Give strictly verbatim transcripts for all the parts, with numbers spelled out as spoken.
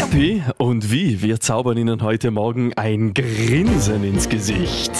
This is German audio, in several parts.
Gabi und wie, wir zaubern Ihnen heute Morgen ein Grinsen ins Gesicht.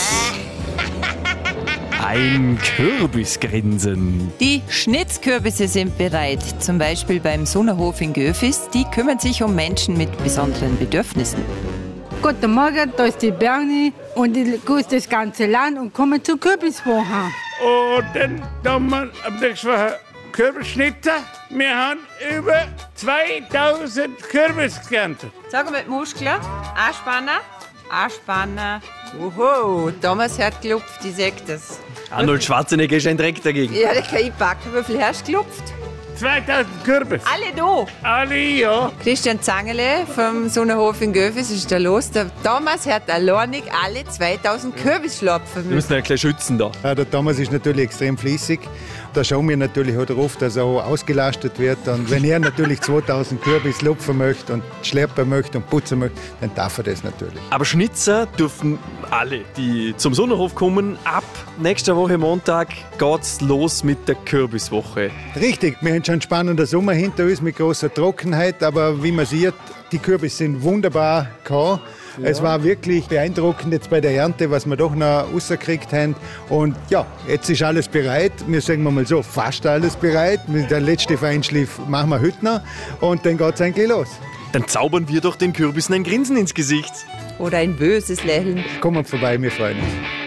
Ein Kürbisgrinsen. Die Schnitzkürbisse sind bereit, zum Beispiel beim Sonnerhof in Göfis. Die kümmern sich um Menschen mit besonderen Bedürfnissen. Guten Morgen, da ist die Bernie und ich grüße das ganze Land und komme zur Kürbiswoche. Und dann haben wir am nächsten Woche Kürbisschnitte. Wir haben über zweitausend Kürbis geerntet. Sag mal, Muskler, Anspanner, Anspanner. Oho, Thomas hat gelupft, ich sag das. Arnold Schwarzenegger ist ein Dreck dagegen. Ja, das kann ich packen. Wie viel hast du gelupft? zweitausend Kürbis. Alle da. Alle, ja. Christian Zangele vom Sonnerhof in Göfis ist da los. Der Thomas hat alleinig alle zweitausend Kürbis schlapfen Wir müssen ihn gleich schützen da. Ja, der Thomas ist natürlich extrem fließig. Da schauen wir natürlich auch darauf, dass er auch ausgelastet wird. Und wenn er natürlich zweitausend Kürbis lupfen möchte und schleppen möchte und putzen möchte, dann darf er das natürlich. Aber Schnitzer dürfen alle, die zum Sonnerhof kommen. Ab nächster Woche Montag geht's los mit der Kürbiswoche. Richtig, wir haben schon einen spannenden Sommer hinter uns mit großer Trockenheit. Aber wie man sieht, die Kürbis sind wunderbar gehauen. Ja. Es war wirklich beeindruckend jetzt bei der Ernte, was wir doch noch rausgekriegt haben. Und ja, jetzt ist alles bereit. Wir sagen mal so, fast alles bereit. Der letzte Feinschliff machen wir heute noch. Und dann geht es eigentlich los. Dann zaubern wir doch den Kürbissen ein Grinsen ins Gesicht. Oder ein böses Lächeln. Kommt vorbei, wir freuen uns.